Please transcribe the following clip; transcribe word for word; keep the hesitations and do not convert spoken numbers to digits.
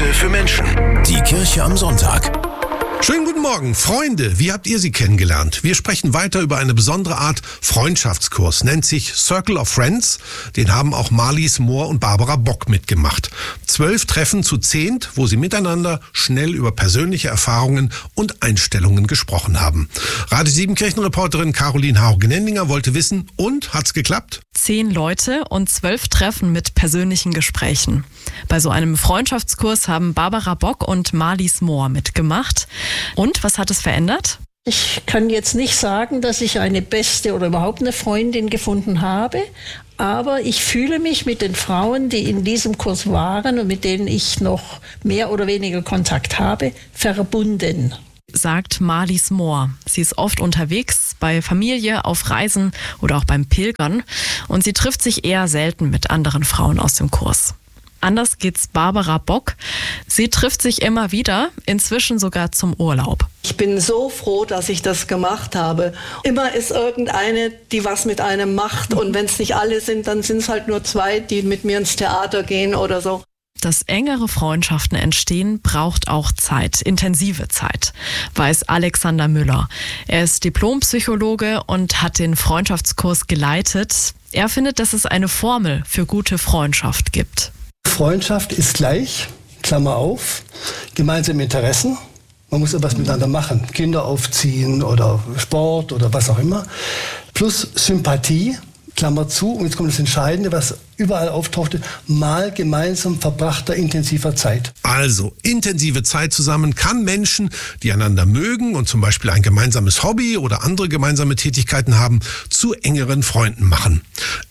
Worte für Menschen. Die Kirche am Sonntag. Schönen guten Morgen, Freunde. Wie habt ihr sie kennengelernt? Wir sprechen weiter über eine besondere Art Freundschaftskurs. Nennt sich Circle of Friends. Den haben auch Marlies Mohr und Barbara Bock mitgemacht. Zwölf Treffen zu zehnt, wo sie miteinander schnell über persönliche Erfahrungen und Einstellungen gesprochen haben. Radio sieben Kirchenreporterin Caroline Hauge-Nendinger wollte wissen, und hat's geklappt? Zehn Leute und zwölf Treffen mit persönlichen Gesprächen. Bei so einem Freundschaftskurs haben Barbara Bock und Marlies Mohr mitgemacht. Und was hat es verändert? Ich kann jetzt nicht sagen, dass ich eine beste oder überhaupt eine Freundin gefunden habe, aber ich fühle mich mit den Frauen, die in diesem Kurs waren und mit denen ich noch mehr oder weniger Kontakt habe, verbunden. Sagt Marlies Mohr. Sie ist oft unterwegs, bei Familie, auf Reisen oder auch beim Pilgern, und sie trifft sich eher selten mit anderen Frauen aus dem Kurs. Anders geht's Barbara Bock. Sie trifft sich immer wieder, inzwischen sogar zum Urlaub. Ich bin so froh, dass ich das gemacht habe. Immer ist irgendeine, die was mit einem macht, und wenn es nicht alle sind, dann sind es halt nur zwei, die mit mir ins Theater gehen oder so. Dass engere Freundschaften entstehen, braucht auch Zeit, intensive Zeit, weiß Alexander Müller. Er ist Diplompsychologe und hat den Freundschaftskurs geleitet. Er findet, dass es eine Formel für gute Freundschaft gibt. Freundschaft ist gleich, Klammer auf, gemeinsame Interessen. Man muss etwas miteinander machen, Kinder aufziehen oder Sport oder was auch immer. Plus Sympathie, Klammer zu, und jetzt kommt das Entscheidende, was überall auftauchte, mal gemeinsam verbrachter intensiver Zeit. Also, intensive Zeit zusammen kann Menschen, die einander mögen und zum Beispiel ein gemeinsames Hobby oder andere gemeinsame Tätigkeiten haben, zu engeren Freunden machen.